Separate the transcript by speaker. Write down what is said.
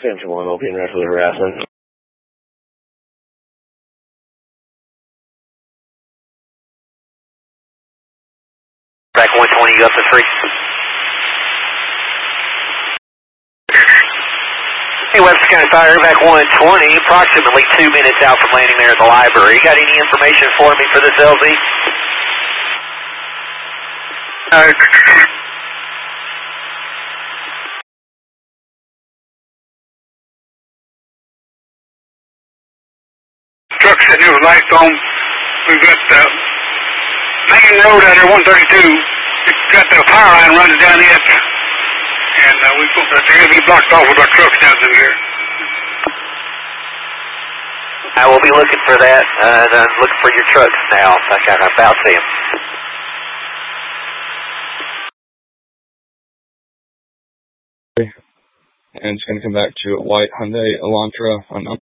Speaker 1: Center 1, open rest for the harassment.
Speaker 2: Back 120, you up to 3. Hey, Webster County Fire, back 120, approximately 2 minutes out from landing there at the library. You got any information for me for this LZ?
Speaker 3: Truck sitting here with lights on. We've got the main road out there, 132. We've got the power line running down it. And we've got the area blocked off with our trucks down through here.
Speaker 2: I will be looking for that, and I'm looking for your trucks now. I can about see them.
Speaker 4: And it's going to come back to a white Hyundai Elantra on